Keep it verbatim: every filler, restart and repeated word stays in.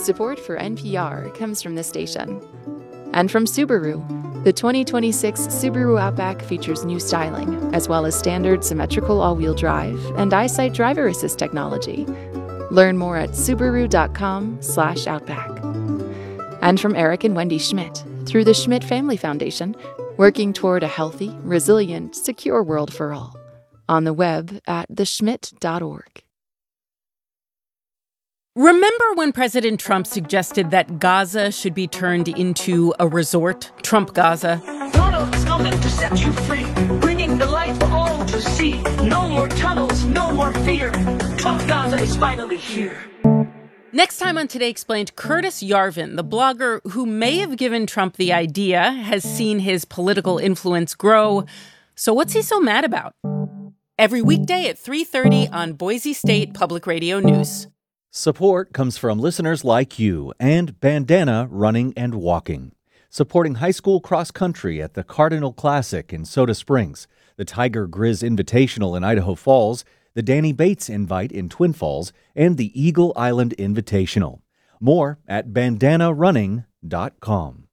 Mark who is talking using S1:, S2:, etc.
S1: Support for N P R comes from this station. And from Subaru, the twenty twenty-six Subaru Outback features new styling, as well as standard symmetrical all-wheel drive and EyeSight driver assist technology. Learn more at subaru.com slash outback. And from Eric and Wendy Schmidt, through the Schmidt Family Foundation, working toward a healthy, resilient, secure world for all. On the web at the schmidt dot org.
S2: Remember when President Trump suggested that Gaza should be turned into a resort? Trump Gaza.
S3: Tunnels coming to set you free, bringing the light for all to see. No more tunnels, no more fear. Trump Gaza is finally here.
S2: Next time on Today Explained, Curtis Yarvin, the blogger who may have given Trump the idea, has seen his political influence grow. So what's he so mad about? Every weekday at three thirty on Boise State Public Radio News.
S4: Support comes from listeners like you and Bandana Running and Walking, supporting high school cross country at the Cardinal Classic in Soda Springs, the Tiger Grizz Invitational in Idaho Falls, the Danny Bates Invite in Twin Falls, and the Eagle Island Invitational. More at bandana running dot com.